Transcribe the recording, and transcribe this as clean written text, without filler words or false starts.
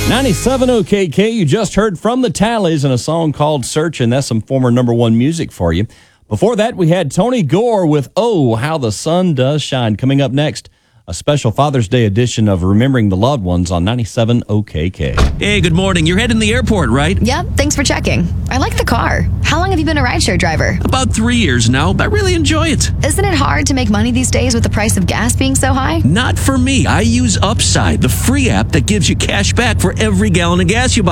97 OKK, you just heard from the Tallies in a song called Searchin'. That's some former number one music for you. Before that, we had Tony Gore with Oh, How the Sun Does Shine. Coming up next, a special Father's Day edition of Remembering the Loved Ones on 97 OKK. Hey, good morning. You're heading to the airport, right? Yep, thanks for checking. I like the car. How long have you been a rideshare driver? About 3 years now, but I really enjoy it. Isn't it hard to make money these days with the price of gas being so high? Not for me. I use Upside, the free app that gives you cash back for every gallon of gas you buy.